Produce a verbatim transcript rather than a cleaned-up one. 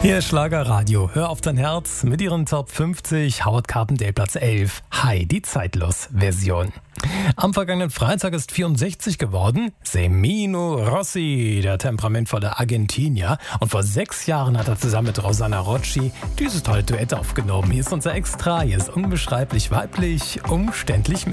Hier ist Schlagerradio. Hör auf dein Herz mit ihren Top fünfzig. Howard Carpendale Platz elf. Hi, die Zeitlos-Version. Am vergangenen Freitag ist vierundsechzig geworden Semino Rossi, der temperamentvolle Argentinier. Und vor sechs Jahren hat er zusammen mit Rosanna Rocci dieses tolle Duett aufgenommen. Hier ist unser Extra. Hier ist unbeschreiblich weiblich, umständlich männlich.